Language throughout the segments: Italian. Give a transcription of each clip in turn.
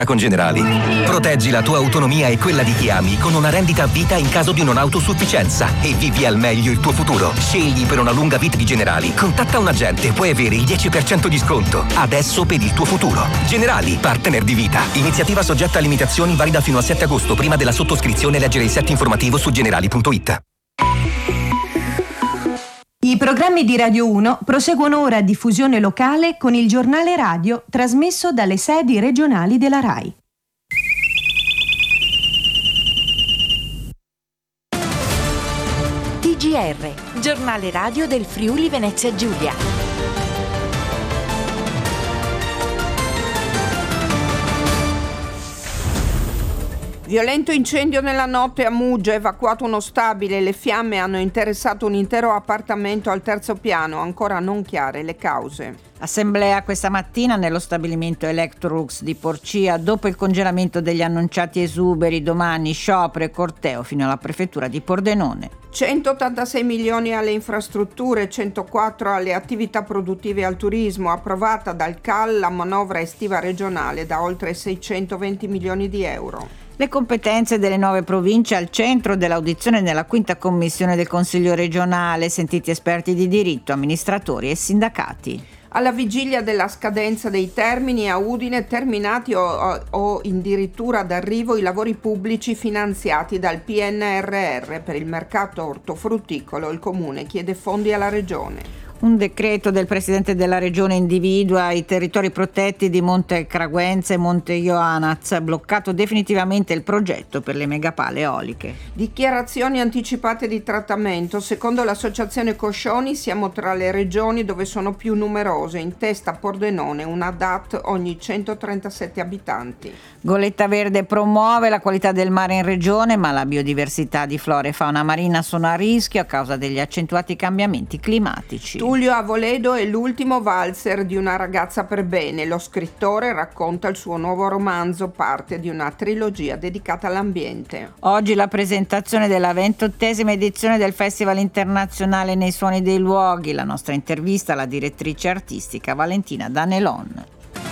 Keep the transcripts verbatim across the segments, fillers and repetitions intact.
Con Generali. Proteggi la tua autonomia e quella di chi ami con una rendita a vita in caso di non autosufficienza e vivi al meglio il tuo futuro. Scegli per una lunga vita di Generali. Contatta un agente, puoi avere il dieci per cento di sconto. Adesso per il tuo futuro. Generali, partner di vita. Iniziativa soggetta a limitazioni, valida fino al sette agosto. Prima della sottoscrizione leggere il set informativo su generali punto it. I programmi di Radio uno proseguono ora a diffusione locale con il giornale radio trasmesso dalle sedi regionali della RAI. T G R, giornale radio del Friuli Venezia Giulia. Violento incendio nella notte a Muggia, evacuato uno stabile, le fiamme hanno interessato un intero appartamento al terzo piano, ancora non chiare le cause. Assemblea questa mattina nello stabilimento Electrolux di Porcia dopo il congelamento degli annunciati esuberi, domani sciopero e corteo fino alla prefettura di Pordenone. centottantasei milioni alle infrastrutture, centoquattro alle attività produttive e al turismo, approvata dal C A L la manovra estiva regionale da oltre seicentoventi milioni di euro. Le competenze delle nuove province al centro dell'audizione nella quinta commissione del Consiglio regionale, sentiti esperti di diritto, amministratori e sindacati. Alla vigilia della scadenza dei termini a Udine terminati o, o, o addirittura d'arrivo i lavori pubblici finanziati dal P N R R per il mercato ortofrutticolo, il Comune chiede fondi alla Regione. Un decreto del Presidente della Regione individua i territori protetti di Monte Craguenza e Monte Ioannaz, bloccato definitivamente il progetto per le megapale eoliche. Dichiarazioni anticipate di trattamento. Secondo l'associazione Coscioni siamo tra le regioni dove sono più numerose, in testa Pordenone, una D A T ogni centotrentasette abitanti. Goletta Verde promuove la qualità del mare in regione, ma la biodiversità di flora e fauna marina sono a rischio a causa degli accentuati cambiamenti climatici. Tullio Avoledo è l'ultimo valzer di una ragazza per bene. Lo scrittore racconta il suo nuovo romanzo, parte di una trilogia dedicata all'ambiente. Oggi la presentazione della ventottesima edizione del Festival Internazionale nei Suoni dei Luoghi. La nostra intervista alla direttrice artistica Valentina Danelon.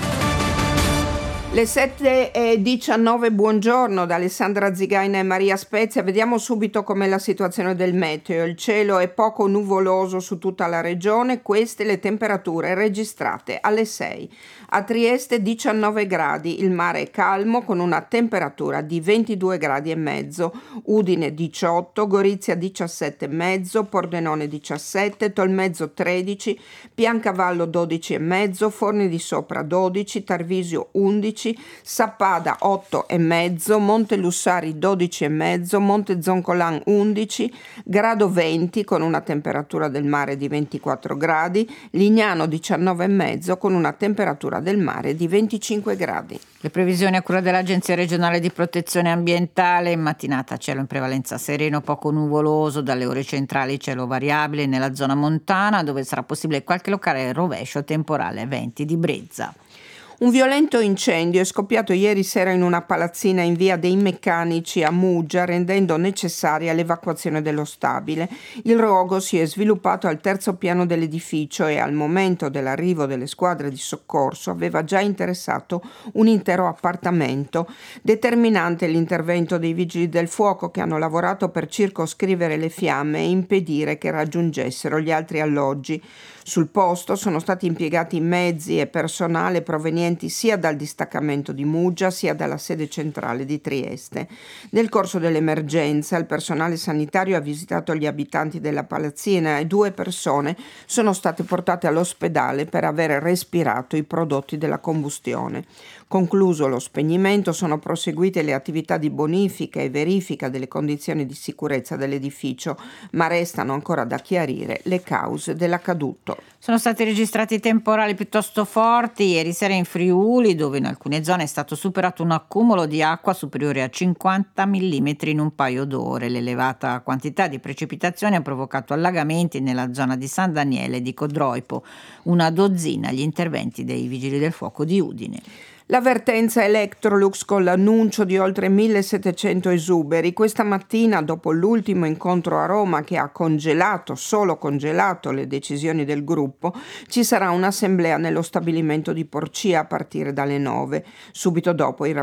Le sette e diciannove, buongiorno da Alessandra Zigaina e Maria Spezia. Vediamo subito com'è la situazione del meteo. Il cielo è poco nuvoloso su tutta la regione, queste le temperature registrate alle sei. A Trieste diciannove gradi, il mare è calmo con una temperatura di ventidue gradi e mezzo, Udine diciotto, Gorizia diciassette e mezzo, Pordenone diciassette, Tolmezzo tredici, Piancavallo dodici e mezzo, Forni di Sopra dodici, Tarvisio undici, Sappada otto e mezzo, Monte Lussari dodici e mezzo, Monte Zoncolan undici, Grado venti con una temperatura del mare di ventiquattro gradi, Lignano diciannove e mezzo con una temperatura del mare di venticinque gradi. Le previsioni a cura dell'Agenzia regionale di protezione ambientale: in mattinata cielo in prevalenza sereno, poco nuvoloso, dalle ore centrali cielo variabile nella zona montana dove sarà possibile qualche locale rovescio temporale, venti di brezza. Un violento incendio è scoppiato ieri sera in una palazzina in via dei Meccanici a Muggia, rendendo necessaria l'evacuazione dello stabile. Il rogo si è sviluppato al terzo piano dell'edificio e al momento dell'arrivo delle squadre di soccorso aveva già interessato un intero appartamento. Determinante l'intervento dei vigili del fuoco che hanno lavorato per circoscrivere le fiamme e impedire che raggiungessero gli altri alloggi. Sul posto sono stati impiegati mezzi e personale provenienti sia dal distaccamento di Muggia sia dalla sede centrale di Trieste. Nel corso dell'emergenza il personale sanitario ha visitato gli abitanti della palazzina e due persone sono state portate all'ospedale per aver respirato i prodotti della combustione. Concluso lo spegnimento sono proseguite le attività di bonifica e verifica delle condizioni di sicurezza dell'edificio, ma restano ancora da chiarire le cause dell'accaduto. Sono stati registrati temporali piuttosto forti ieri sera in Friuli, dove in alcune zone è stato superato un accumulo di acqua superiore a cinquanta millimetri in un paio d'ore. L'elevata quantità di precipitazioni ha provocato allagamenti nella zona di San Daniele e di Codroipo, una dozzina gli interventi dei vigili del fuoco di Udine. L'avvertenza Electrolux con l'annuncio di oltre millesettecento esuberi. Questa mattina, dopo l'ultimo incontro a Roma che ha congelato, solo congelato le decisioni del gruppo, ci sarà un'assemblea nello stabilimento di Porcia a partire dalle nove. Subito dopo i